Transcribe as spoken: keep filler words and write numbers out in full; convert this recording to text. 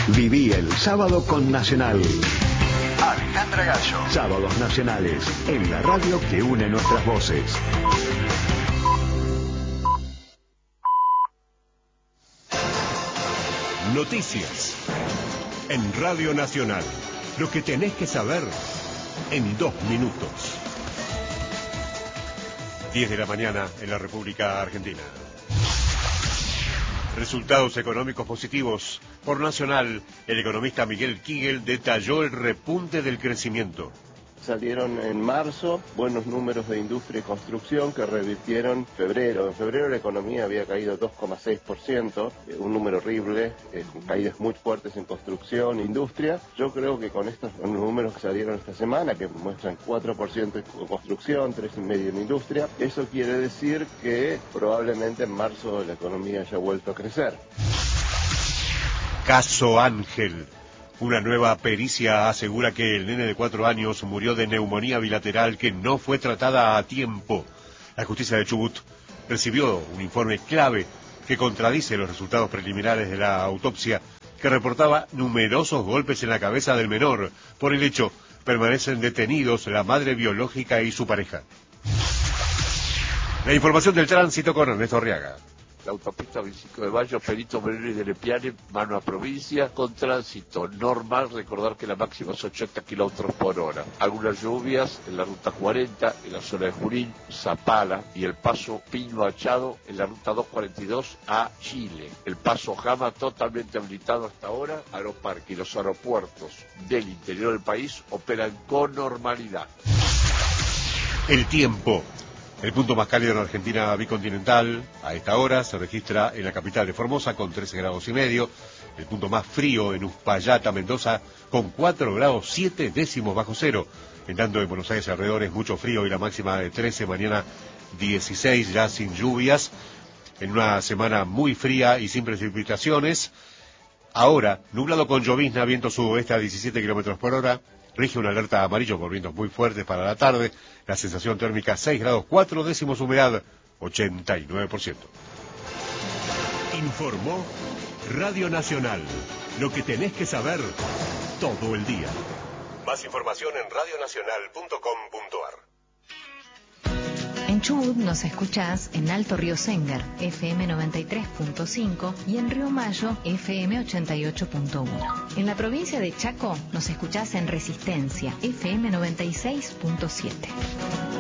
Viví el sábado con Nacional. Alejandra Gallo. Sábados nacionales, en la radio que une nuestras voces. Noticias. En Radio Nacional. Lo que tenés que saber en dos minutos. diez de la mañana en la República Argentina. Resultados económicos positivos. Por Nacional, el economista Miguel Kigel detalló el repunte del crecimiento. Salieron en marzo buenos números de industria y construcción que revirtieron febrero. En febrero la economía había caído dos coma seis por ciento, un número horrible, eh, con caídas muy fuertes en construcción, industria. Yo creo que con estos números que salieron esta semana, que muestran cuatro por ciento en construcción, tres coma cinco por ciento en industria, eso quiere decir que probablemente en marzo la economía haya vuelto a crecer. Caso Ángel. Una nueva pericia asegura que el nene de cuatro años murió de neumonía bilateral que no fue tratada a tiempo. La justicia de Chubut recibió un informe clave que contradice los resultados preliminares de la autopsia que reportaba numerosos golpes en la cabeza del menor. Por el hecho, permanecen detenidos la madre biológica y su pareja. La información del tránsito con Ernesto Arriaga. La autopista veinticinco de mayo, Perito Moreno y de Lepiane, mano a provincia, con tránsito normal. Recordar que la máxima es ochenta kilómetros por hora. Algunas lluvias en la ruta cuarenta, en la zona de Junín, Zapala y el paso Pino Achado en la ruta doscientos cuarenta y dos a Chile. El paso Jama totalmente habilitado hasta ahora. Aeroparque y los aeropuertos del interior del país operan con normalidad. El tiempo. El punto más cálido en la Argentina bicontinental a esta hora se registra en la capital de Formosa con trece grados y medio. El punto más frío en Uspallata, Mendoza, con cuatro grados siete décimos bajo cero. En tanto en Buenos Aires alrededor es mucho frío y la máxima de trece, mañana dieciséis, ya sin lluvias. En una semana muy fría y sin precipitaciones. Ahora, nublado con llovizna, viento sudoeste a diecisiete kilómetros por hora. Rige una alerta amarillo por vientos muy fuertes para la tarde. La sensación térmica seis grados cuatro décimos, humedad ochenta y nueve por ciento. Informó Radio Nacional. Lo que tenés que saber todo el día. Más información en radio nacional punto com punto ar. En Chubut nos escuchás en Alto Río Sengar, F M noventa y tres punto cinco, y en Río Mayo, F M ochenta y ocho punto uno. En la provincia de Chaco nos escuchás en Resistencia, F M noventa y seis punto siete.